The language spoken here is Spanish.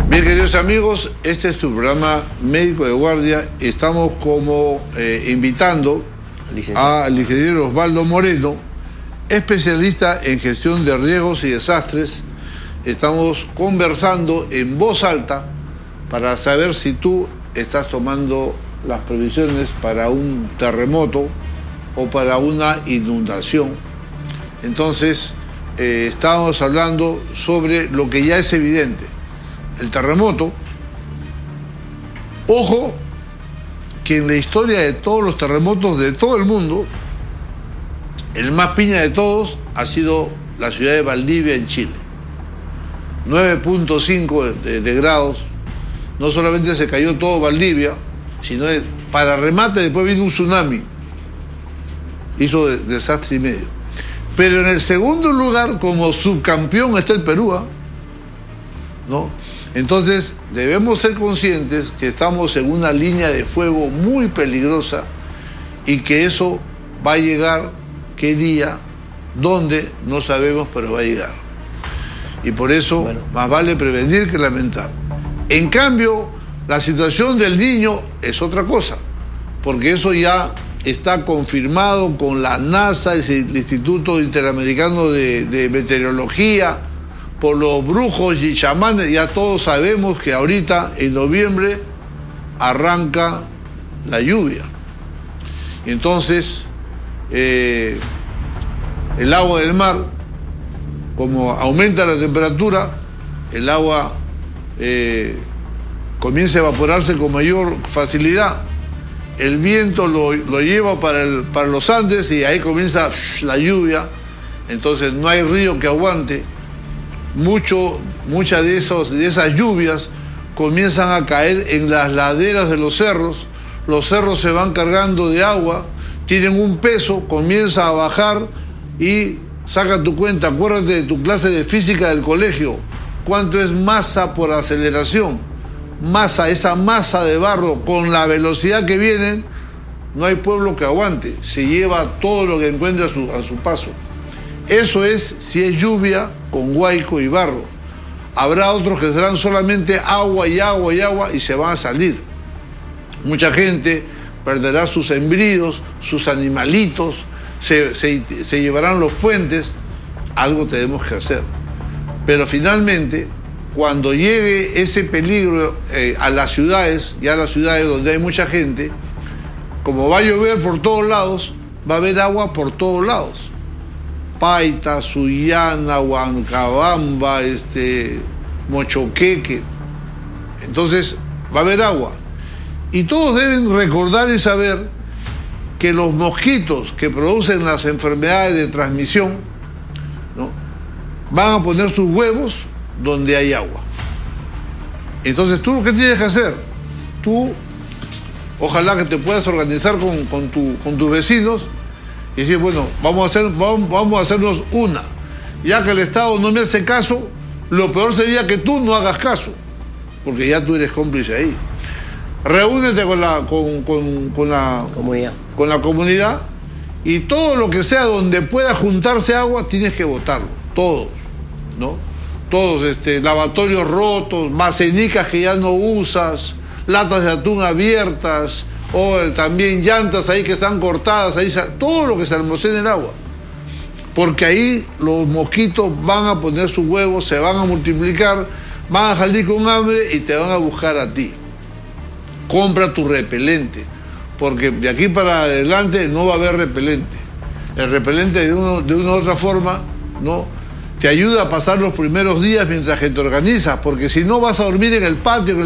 Bien, queridos amigos, este es tu programa Médico de Guardia. Estamos como invitando al ingeniero Osvaldo Moreno, especialista en gestión de riesgos y desastres. Estamos conversando en voz alta para saber si tú estás tomando las previsiones para un terremoto o para una inundación. Entonces, estábamos hablando sobre lo que ya es evidente. El terremoto, ojo, que en la historia de todos los terremotos de todo el mundo, el más piña de todos ha sido la ciudad de Valdivia en Chile. 9.5 de grados. No solamente se cayó todo Valdivia, sino para remate después vino un tsunami. Hizo desastre y medio. Pero en el segundo lugar, como subcampeón, está el Perú, ¿no? Entonces, debemos ser conscientes que estamos en una línea de fuego muy peligrosa y que eso va a llegar, ¿qué día? ¿Dónde? No sabemos, pero va a llegar. Y por eso, más vale prevenir que lamentar. En cambio, la situación del niño es otra cosa, porque eso ya está confirmado con la NASA, el Instituto Interamericano de Meteorología, por los brujos y chamanes. Ya todos sabemos que ahorita, en noviembre, arranca la lluvia. Y entonces, el agua del mar, como aumenta la temperatura, el agua comienza a evaporarse con mayor facilidad. El viento lo lleva para los Andes y ahí comienza la lluvia. Entonces no hay río que aguante. Muchas de esas lluvias comienzan a caer en las laderas de los cerros se van cargando de agua, tienen un peso, comienza a bajar y saca tu cuenta, acuérdate de tu clase de física del colegio, cuánto es masa por aceleración, esa masa de barro con la velocidad que vienen, no hay pueblo que aguante, se lleva todo lo que encuentra a su paso. Eso es si es lluvia con huaico y barro. Habrá otros que serán solamente agua y agua y agua y se van a salir. Mucha gente perderá sus sembríos, sus animalitos, se llevarán los puentes. Algo tenemos que hacer. Pero finalmente, cuando llegue ese peligro a las ciudades, ya las ciudades donde hay mucha gente, como va a llover por todos lados, va a haber agua por todos lados. Paita, Sullana, Huancabamba, Mochoqueque. Entonces va a haber agua. Y todos deben recordar y saber que los mosquitos que producen las enfermedades de transmisión, ¿no?, van a poner sus huevos donde hay agua. Entonces, ¿tú qué tienes que hacer? Tú, ojalá que te puedas organizar con tus vecinos y decir, bueno, vamos a hacernos una. Ya que el Estado no me hace caso, lo peor sería que tú no hagas caso, porque ya tú eres cómplice ahí. Reúnete con la comunidad y todo lo que sea donde pueda juntarse agua, tienes que botarlo. Todos, ¿no? Todos, lavatorios rotos, macenicas que ya no usas, latas de atún abiertas, o también llantas ahí que están cortadas, ahí todo lo que se almacena en agua. Porque ahí los mosquitos van a poner sus huevos, se van a multiplicar, van a salir con hambre y te van a buscar a ti. Compra tu repelente, porque de aquí para adelante no va a haber repelente. El repelente de una u otra forma, ¿no?, te ayuda a pasar los primeros días mientras que te organizas, porque si no vas a dormir en el patio,